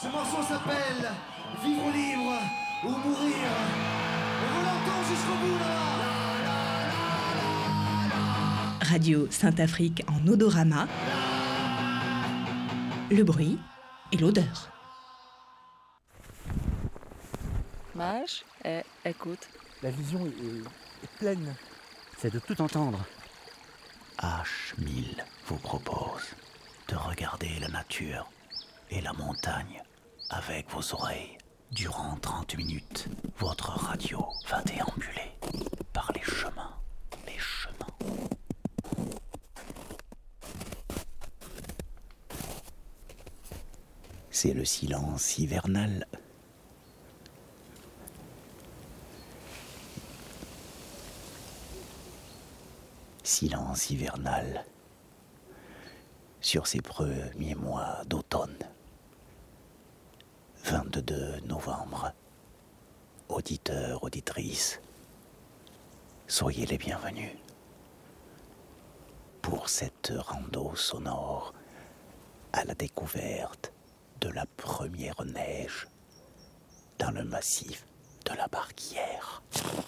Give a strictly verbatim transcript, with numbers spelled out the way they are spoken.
Ce morceau s'appelle Vivre libre ou mourir. On l'entend jusqu'au bout là. Radio Saint-Afrique en odorama. Le bruit et l'odeur. Mage, eh, écoute. La vision est, est, est pleine. C'est de tout entendre. H mille vous propose de regarder la nature et la montagne avec vos oreilles. Durant trente minutes, votre radio va déambuler par les chemins, les chemins. C'est le silence hivernal. Silence hivernal sur ces premiers mois d'automne. vingt-deux novembre. Auditeurs, auditrices, soyez les bienvenus pour cette rando sonore à la découverte de la première neige dans le massif de la Barguillère.